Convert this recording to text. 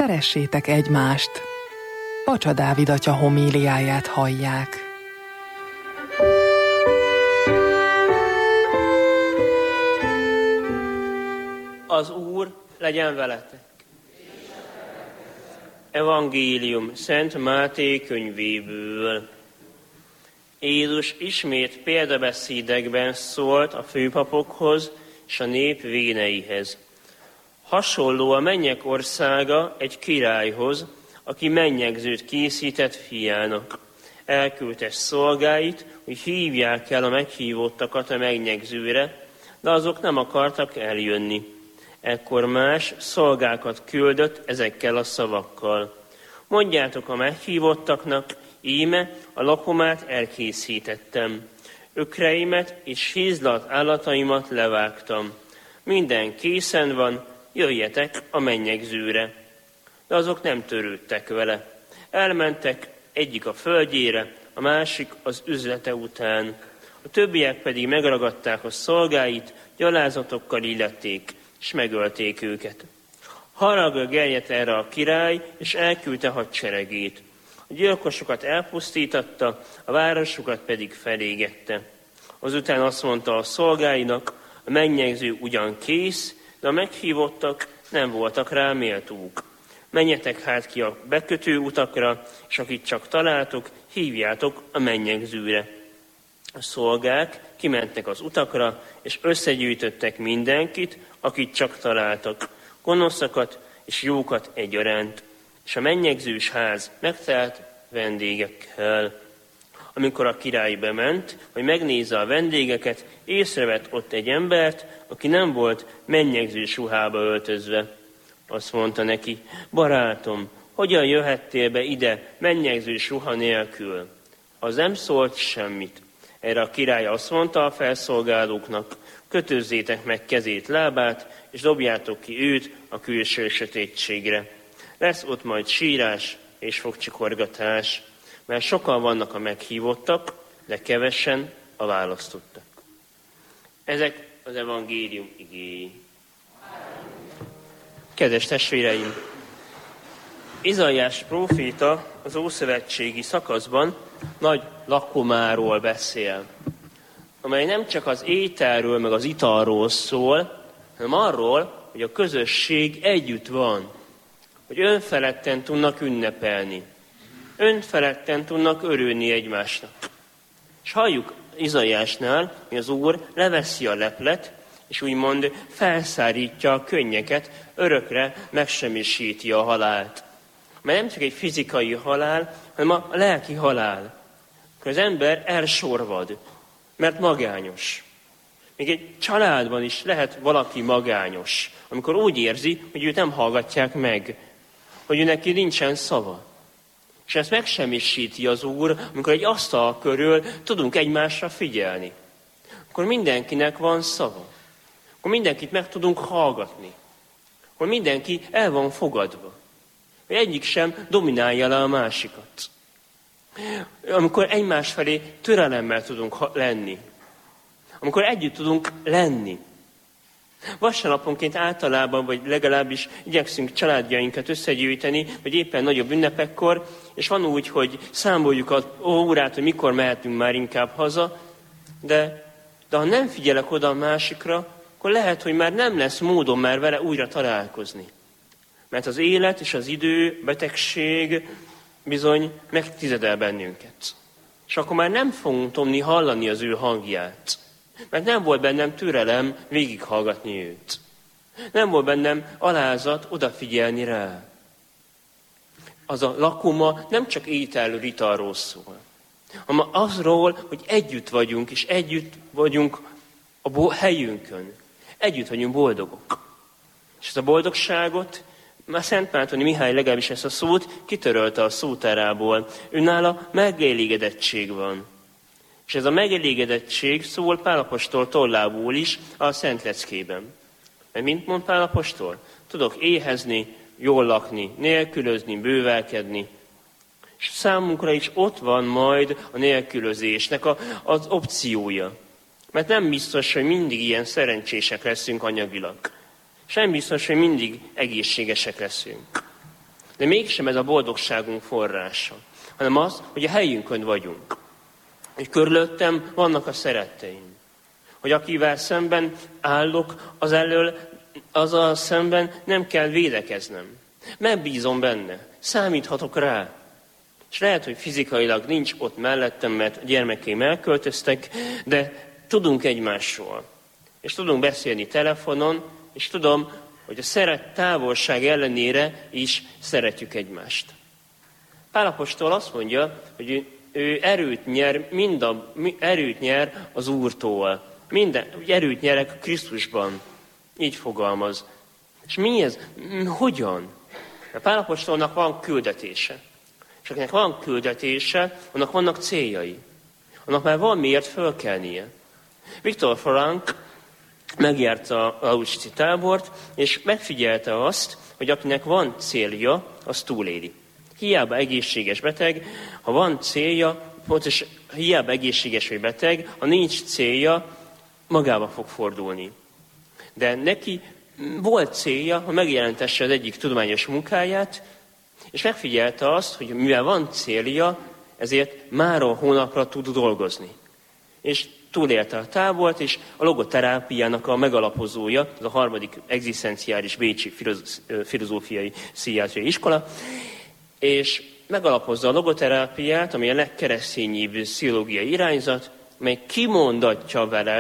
Szeressétek egymást. Pacsa Dávid atya homíliáját hallják. Az Úr legyen veletek. Evangélium Szent Máté könyvéből. Jézus ismét példabeszédekben szólt a főpapokhoz és a nép véneihez. Hasonló a mennyek országa egy királyhoz, aki mennyegzőt készített fiának. Elküldte szolgáit, hogy hívják el a meghívottakat a mennyegzőre, de azok nem akartak eljönni. Ekkor más szolgákat küldött ezekkel a szavakkal. Mondjátok a meghívottaknak, íme a lakomát elkészítettem. Ökreimet és hízlalt állataimat levágtam. Minden készen van, jöjjetek a mennyegzőre. De azok nem törődtek vele. Elmentek egyik a földjére, a másik az üzlete után. A többiek pedig megragadták a szolgáit, gyalázatokkal illették, és megölték őket. Haragra gerjedt erre a király, és elküldte hadseregét. A gyilkosokat elpusztítatta, a városokat pedig felégette. Azután azt mondta a szolgáinak, a mennyegző ugyan kész, de a meghívottak nem voltak rá méltók. Menjetek hát ki a bekötő utakra, és akit csak találtok, hívjátok a mennyegzőre. A szolgák kimentek az utakra, és összegyűjtöttek mindenkit, akit csak találtak, gonoszakat és jókat egyaránt, és a mennyegzős ház megtelt vendégekkel. Amikor a király bement, hogy megnézze a vendégeket, észrevett ott egy embert, aki nem volt mennyegzős ruhába öltözve. Azt mondta neki, barátom, hogyan jöhettél be ide mennyegzős ruha nélkül? Az nem szólt semmit. Erre a király azt mondta a felszolgálóknak, kötözzétek meg kezét, lábát, és dobjátok ki őt a külső sötétségre. Lesz ott majd sírás és fogcsikorgatás, mert sokan vannak a meghívottak, de kevesen a választottak. Ezek az evangélium igéi. Kedves testvéreim! Izaiás próféta az ószövetségi szakaszban nagy lakomáról beszél, amely nem csak az ételről, meg az italról szól, hanem arról, hogy a közösség együtt van, hogy önfeledten tudnak ünnepelni, önfeledten tudnak örülni egymásnak. És halljuk Izaiásnál, hogy az Úr leveszi a leplet, és úgymond felszárítja a könnyeket, örökre megsemmisíti a halált. Mert nem csak egy fizikai halál, hanem a lelki halál. Az ember elsorvad, mert magányos. Még egy családban is lehet valaki magányos, amikor úgy érzi, hogy őt nem hallgatják meg, hogy ő neki nincsen szava. És ezt megsemmisíti az Úr, amikor egy asztal körül tudunk egymásra figyelni. Akkor mindenkinek van szava. Akkor mindenkit meg tudunk hallgatni. Akkor mindenki el van fogadva. Hogy egyik sem dominálja le a másikat. Amikor egymás felé türelemmel tudunk lenni. Amikor együtt tudunk lenni. Vasárnaponként általában, vagy legalábbis igyekszünk családjainkat összegyűjteni, vagy éppen nagyobb ünnepekkor, és van úgy, hogy számoljuk az órát, hogy mikor mehetünk már inkább haza, de ha nem figyelek oda a másikra, akkor lehet, hogy már nem lesz módom már vele újra találkozni. Mert az élet és az idő, betegség bizony megtizedel bennünket. És akkor már nem fogunk tudni hallani az ő hangját. Mert nem volt bennem türelem végighallgatni őt. Nem volt bennem alázat odafigyelni rá. Az a lakoma nem csak ételről, italról szól, hanem azról, hogy együtt vagyunk, és együtt vagyunk a helyünkön. Együtt vagyunk boldogok. És ezt a boldogságot már Szent Mártoni Mihály legalábbis ezt a szót kitörölte a szótárából. Őnála megelégedettség van. És ez a megelégedettség szól Pál apostol tollából is a Szent Leckében. Mert mint mond Pál apostol? Tudok éhezni, jól lakni, nélkülözni, bővelkedni. És számunkra is ott van majd a nélkülözésnek az opciója. Mert nem biztos, hogy mindig ilyen szerencsések leszünk anyagilag. És nem biztos, hogy mindig egészségesek leszünk. De mégsem ez a boldogságunk forrása, hanem az, hogy a helyünkön vagyunk. Hogy körülöttem vannak a szeretteim. Hogy akivel szemben állok, azzal szemben nem kell védekeznem. Megbízom benne, számíthatok rá. És lehet, hogy fizikailag nincs ott mellettem, mert a gyermekeim elköltöztek, de tudunk egymásról. És tudunk beszélni telefonon, és tudom, hogy a távolság ellenére is szeretjük egymást. Pál apostol azt mondja, hogy ő erőt nyer az Úrtól. Erőt nyerek Krisztusban. Így fogalmaz. És mi ez? Hogyan? A Pál apostolnak van küldetése. És akinek van küldetése, annak vannak céljai. Annak már van miért fölkelnie. Viktor Frankl megjárta az Auschwitz-i tábort, és megfigyelte azt, hogy akinek van célja, az túléli. Hiába egészséges beteg, ha van célja, hiába egészséges vagy beteg, ha nincs célja, magába fog fordulni. De neki volt célja, hogy megjelentesse az egyik tudományos munkáját, és megfigyelte azt, hogy mivel van célja, ezért máról hónapra tud dolgozni. És túlélte a tábort, és a logoterápiának a megalapozója, az a 3. egzisztenciális bécsi filozófiai pszichiátriai iskola, és megalapozza a logoterápiát, ami a legkeresztényibb pszichológiai irányzat, mely kimondatja vele